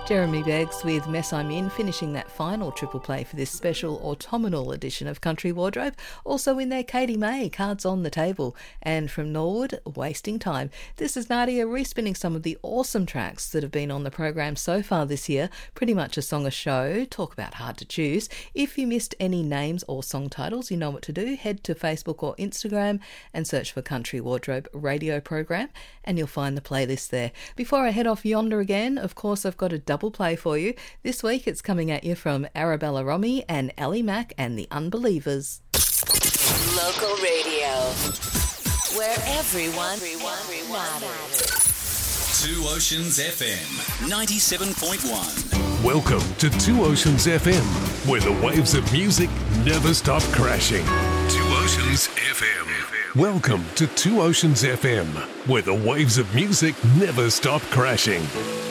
Jeremy Beggs with Mess I'm In, finishing that final triple play for this special autumnal edition of Country Wardrobe. Also in there, Katie May, Cards on the Table, and from Norwood, Wasting Time. This is Nadia respinning some of the awesome tracks that have been on the program so far this year. Pretty much a song a show. Talk about hard to choose. If you missed any names or song titles, you know what to do. Head to Facebook or Instagram and search for Country Wardrobe Radio Program, and you'll find the playlist there. Before I head off yonder again, of course, I've got a double play for you. This week it's coming at you from Arabella Romy and Ellie Mack and the Unbelievers. Local radio, where everyone matters. Two Oceans FM 97.1. Welcome to Two Oceans FM, where the waves of music never stop crashing. Two Oceans FM. Welcome to Two Oceans FM, where the waves of music never stop crashing.